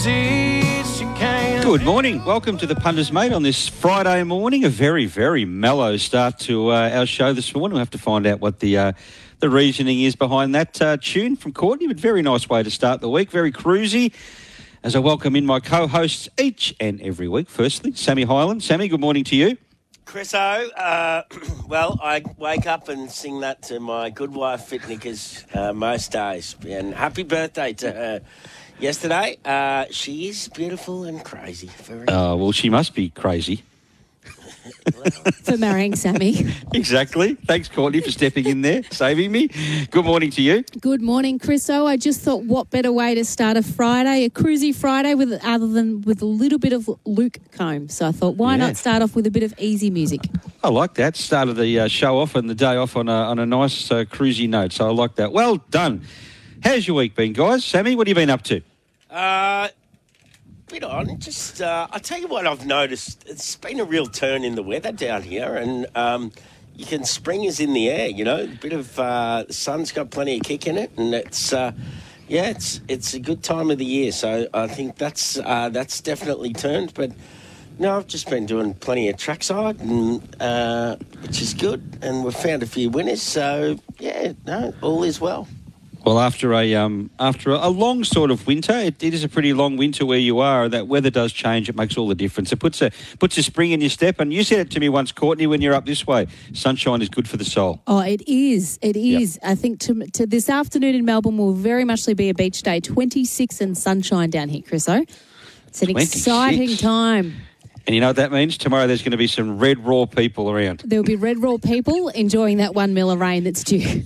sees she can't. Good morning. Welcome to the Punters Mate on this Friday morning. A very, very mellow start to our show this morning. We'll have to find out what the reasoning is behind that tune from Courtney. But very nice way to start the week. Very cruisy. As I welcome in my co-hosts each and every week. Firstly, Sammy Hyland. Sammy, good morning to you. Chris O, well, I wake up and sing that to my good wife, Fit Knickers, most days. And happy birthday to her yesterday. She is beautiful and crazy. Well, she must be crazy. For marrying Sammy. Exactly. Thanks, Courtney, for stepping in there, saving me. Good morning to you. Good morning, Chris O. I just thought, what better way to start a Friday, a cruisy Friday, other than with a little bit of Luke Combs. So I thought, why not start off with a bit of easy music? I like that. Started the show off and the day off on a nice cruisy note. So I like that. Well done. How's your week been, guys? Sammy, what have you been up to? Bit on. Just, I'll tell you what I've noticed. It's been a real turn in the weather down here, and spring is in the air, you know. A bit of the sun's got plenty of kick in it, and it's a good time of the year. So I think that's definitely turned. But no, I've just been doing plenty of trackside, and which is good, and we've found a few winners. So all is well. Well, after a long sort of winter, it is a pretty long winter where you are. That weather does change. It makes all the difference. It puts a spring in your step. And you said it to me once, Courtney, when you're up this way. Sunshine is good for the soul. Oh, it is. It is. Yep. I think to this afternoon in Melbourne will very much be a beach day. 26 and sunshine down here, Chriso. It's an 26. Exciting time. And you know what that means? Tomorrow there's going to be some red raw people around. There will be red raw people enjoying that 1 mil of rain that's due.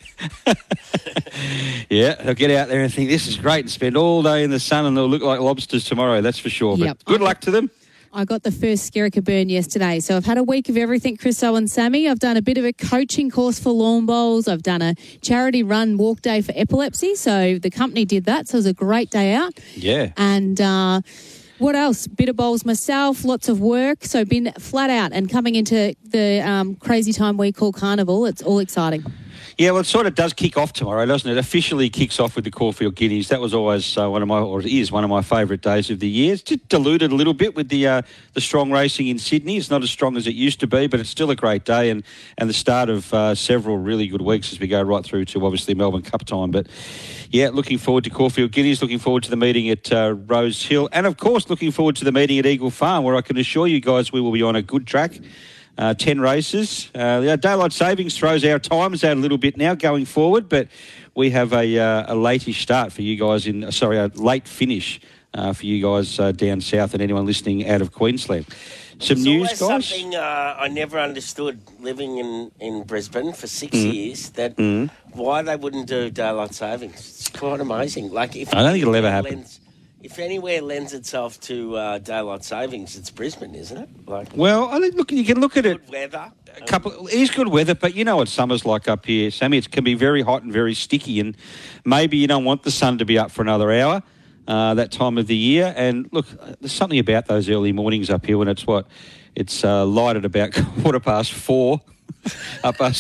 Yeah, they'll get out there and think this is great and spend all day in the sun and they'll look like lobsters tomorrow, that's for sure. Yep. But good luck to them. I got the first Skerricker burn yesterday. So I've had a week of everything, Chriso and Sammy. I've done a bit of a coaching course for lawn bowls. I've done a charity run walk day for epilepsy. So the company did that. So it was a great day out. Yeah. And what else? Bit of bowls myself, lots of work. So been flat out and coming into the crazy time we call Carnival. It's all exciting. Yeah, well, it sort of does kick off tomorrow, doesn't it? Officially kicks off with the Caulfield Guineas. That was always one of my favourite days of the year. It's just diluted a little bit with the strong racing in Sydney. It's not as strong as it used to be, but it's still a great day and the start of several really good weeks as we go right through to obviously Melbourne Cup time. But yeah, looking forward to Caulfield Guineas, looking forward to the meeting at Rose Hill, and of course looking forward to the meeting at Eagle Farm, where I can assure you guys we will be on a good track. 10 races. Daylight savings throws our times out a little bit now going forward, but we have a late-ish start for you guys a late finish for you guys down south and anyone listening out of Queensland. Some news, guys? Something I never understood living in Brisbane for 6 years, that why they wouldn't do daylight savings. It's quite amazing. Like, I don't think it'll ever happen. If anywhere lends itself to daylight savings, it's Brisbane, isn't it? Well, I think you can look at it. Good weather. It is good weather, but you know what summer's like up here, Sammy. It can be very hot and very sticky, and maybe you don't want the sun to be up for another hour that time of the year. And look, there's something about those early mornings up here when it's light at about 4:15 up us